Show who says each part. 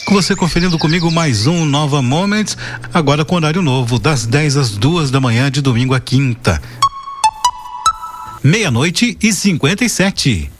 Speaker 1: Você conferindo comigo mais um Nova Moments, agora com horário novo, das 10 às 2 da manhã, de domingo a quinta. 00:57.